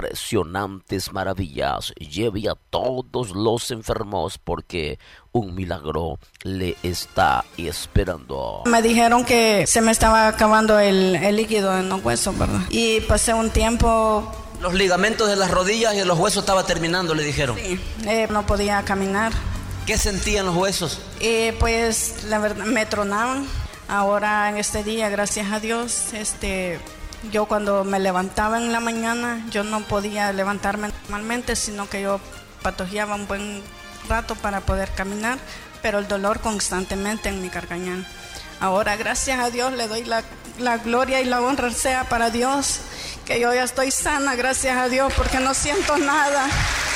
impresionantes maravillas. Lleve a todos los enfermos porque un milagro le está esperando. Me dijeron que se me estaba acabando el líquido en los huesos, ¿verdad? Y pasé un tiempo. Los ligamentos de las rodillas y de los huesos estaba terminando, le dijeron. Sí, no podía caminar. ¿Qué sentían los huesos? Pues la verdad me tronaban. Ahora en este día, gracias a Dios, yo cuando me levantaba en la mañana, yo no podía levantarme normalmente, sino que yo patojeaba un buen rato para poder caminar, pero el dolor constantemente en mi carcañal. Ahora, gracias a Dios, le doy la gloria y la honra sea para Dios, que yo ya estoy sana, gracias a Dios, porque no siento nada.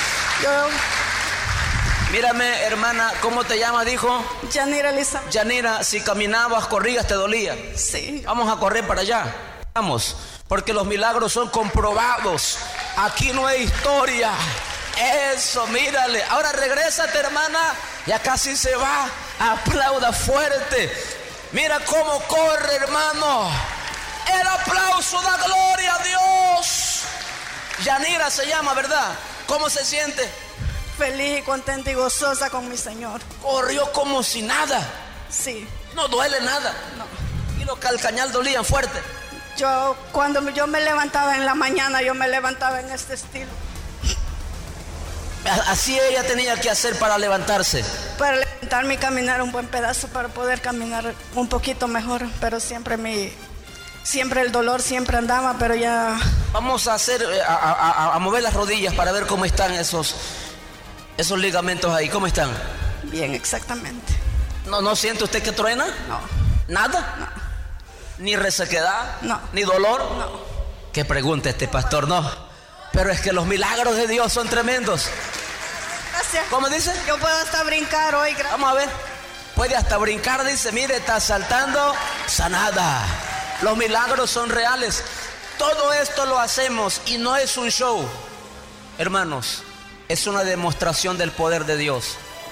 Mírame, hermana, ¿cómo te llamas, dijo? Yanira Elizabeth. Yanira, si caminabas, corrías, te dolía. Sí. Vamos a correr para allá. Vamos, porque los milagros son comprobados. Aquí no hay historia. Eso, mírale. Ahora regrésate, hermana. Ya casi se va. Aplauda fuerte. Mira cómo corre, hermano. El aplauso da gloria a Dios. Yanira se llama, ¿verdad? ¿Cómo se siente? Feliz y contenta y gozosa con mi Señor. Corrió como si nada. Sí. No duele nada. No. Y los calcañal dolían fuerte. Cuando yo me levantaba en la mañana, yo me levantaba en este estilo. Así ella tenía que hacer para levantarse. Para levantarme y caminar un buen pedazo, para poder caminar un poquito mejor. Pero siempre el dolor siempre andaba, pero ya. Vamos a hacer, a mover las rodillas para ver cómo están esos ligamentos ahí. ¿Cómo están? Bien, exactamente. ¿No siente usted que truena? No. ¿Nada? No. ¿Ni resequedad? No. ¿Ni dolor? No. ¿Qué pregunta este pastor? No. Pero es que los milagros de Dios son tremendos. Gracias. ¿Cómo dice? Yo puedo hasta brincar hoy. Vamos a ver. Puede hasta brincar, dice. Mire, está saltando. Sanada. Los milagros son reales. Todo esto lo hacemos y no es un show. Hermanos, es una demostración del poder de Dios.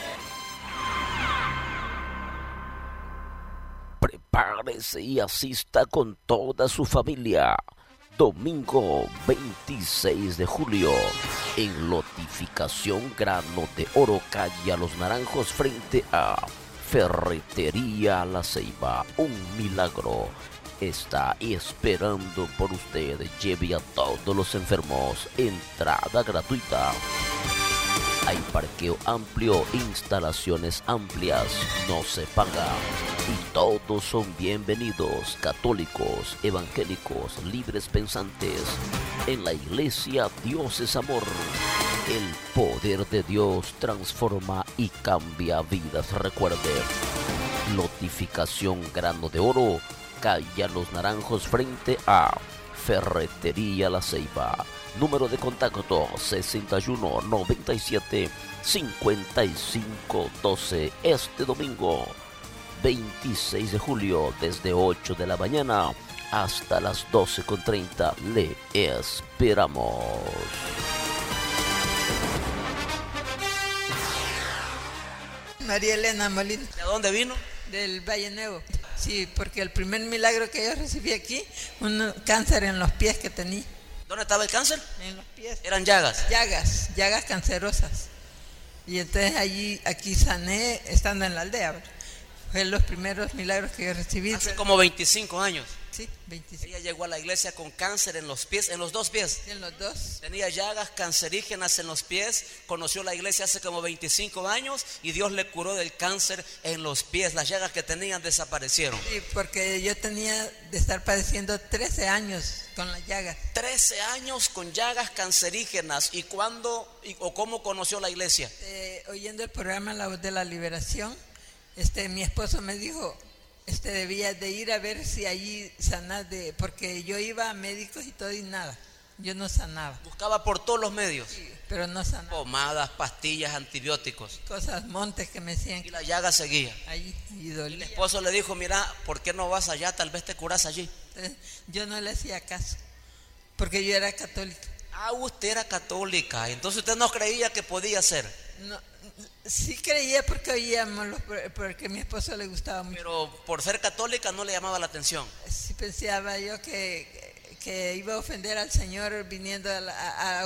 Prepárese y asista con toda su familia. Domingo 26 de julio, en Lotificación Grano de Oro, calle a Los Naranjos, frente a Ferretería La Ceiba. Un milagro está esperando por usted. Lleve a todos los enfermos. Entrada gratuita. Hay parqueo amplio, instalaciones amplias, no se paga y todos son bienvenidos, católicos, evangélicos, libres pensantes. En la iglesia Dios es amor. El poder de Dios transforma y cambia vidas. Recuerde, Lotificación Grano de Oro, calle a Los Naranjos, frente a Ferretería La Ceiba. Número de contacto 61 97 55 12. Este domingo 26 de julio, desde 8 de la mañana hasta las 12:30, le esperamos. María Elena Molina. ¿De dónde vino? Del Valle Nuevo. Sí, porque el primer milagro que yo recibí aquí, un cáncer en los pies que tenía. ¿Dónde estaba el cáncer? En los pies. Eran llagas. Llagas cancerosas. Y entonces aquí sané estando en la aldea. Fue los primeros milagros que yo recibí. Hace como 25 años. Sí, 25. Ella llegó a la iglesia con cáncer en los pies, en los dos pies. Sí, en los dos. Tenía llagas cancerígenas en los pies. Conoció la iglesia hace como 25 años y Dios le curó del cáncer en los pies. Las llagas que tenían desaparecieron. Sí, porque yo tenía de estar padeciendo 13 años con las llagas. 13 años con llagas cancerígenas. ¿Y cuándo o cómo conoció la iglesia? Oyendo el programa La Voz de la Liberación, mi esposo me dijo, debía de ir a ver si allí sanar, porque yo iba a médicos y todo y nada, yo no sanaba. Buscaba por todos los medios. Sí, pero no sanaba. Pomadas, pastillas, antibióticos. Cosas, montes que me decían. Y la llaga seguía. Allí, y dolía. El esposo le dijo, mira, ¿por qué no vas allá? Tal vez te curas allí. Entonces, yo no le hacía caso, porque yo era católica. Ah, usted era católica, entonces usted no creía que podía ser. No, sí creía porque oíamos, porque a mi esposo le gustaba mucho. Pero por ser católica no le llamaba la atención. Sí pensaba yo que iba a ofender al Señor viniendo a